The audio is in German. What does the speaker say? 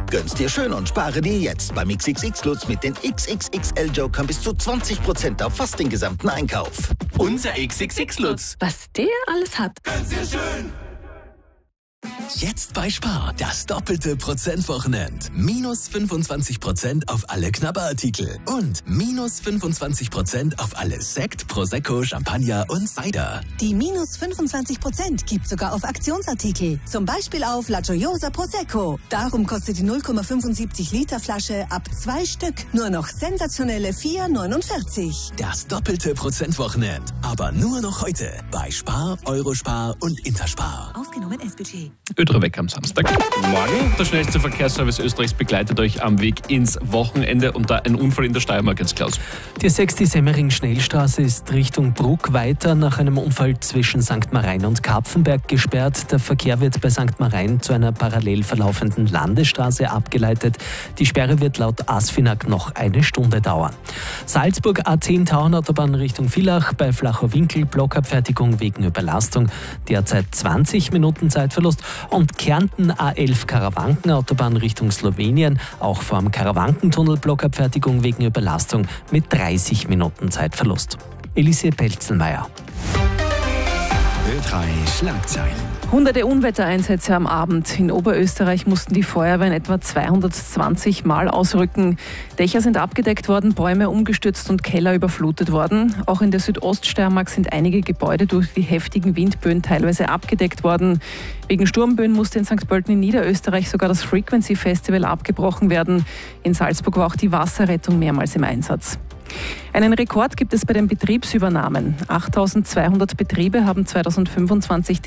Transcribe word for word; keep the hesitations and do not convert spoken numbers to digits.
Gönn's dir schön und spare dir jetzt beim X X X-Lutz mit den X X X L-Jokern bis zu zwanzig Prozent auf fast den gesamten Einkauf. Unser X X X-Lutz. Was der alles hat. Gönn's dir schön. Jetzt bei Spar, das doppelte Prozentwochenend. Minus fünfundzwanzig Prozent auf alle Knabberartikel und minus fünfundzwanzig Prozent auf alle Sekt, Prosecco, Champagner und Cider. Die minus fünfundzwanzig Prozent gibt sogar auf Aktionsartikel. Zum Beispiel auf La Gioiosa Prosecco. Darum kostet die null Komma fünfundsiebzig Liter Flasche ab zwei Stück nur noch sensationelle vier neunundvierzig. Das doppelte Prozentwochenend. Aber nur noch heute bei Spar, Eurospar und Interspar. Aufgenommen S-Budget. Ödroweg am Samstag. Morgen. Der schnellste Verkehrsservice Österreichs begleitet euch am Weg ins Wochenende und da ein Unfall in der Steiermark, jetzt Klaus. Die sechste Semmering-Schnellstraße ist Richtung Bruck weiter nach einem Unfall zwischen Sankt Marein und Kapfenberg gesperrt. Der Verkehr wird bei Sankt Marein zu einer parallel verlaufenden Landesstraße abgeleitet. Die Sperre wird laut ASFINAG noch eine Stunde dauern. Salzburg A zehn Tauernautobahn Richtung Villach bei Flacher Winkel, Blockabfertigung wegen Überlastung. Derzeit zwanzig Minuten Zeitverlust. Und Kärnten A elf Karawankenautobahn Richtung Slowenien, auch vorm Karawankentunnel Blockabfertigung wegen Überlastung mit dreißig Minuten Zeitverlust. Elise Pelzenmeier. Ö drei Schlagzeilen. Hunderte Unwettereinsätze am Abend. In Oberösterreich mussten die Feuerwehren etwa zweihundertzwanzig Mal ausrücken. Dächer sind abgedeckt worden, Bäume umgestürzt und Keller überflutet worden. Auch in der Südoststeiermark sind einige Gebäude durch die heftigen Windböen teilweise abgedeckt worden. Wegen Sturmböen musste in Sankt Pölten in Niederösterreich sogar das Frequency Festival abgebrochen werden. In Salzburg war auch die Wasserrettung mehrmals im Einsatz. Einen Rekord gibt es bei den Betriebsübernahmen. achttausendzweihundert Betriebe haben zweitausendfünfundzwanzig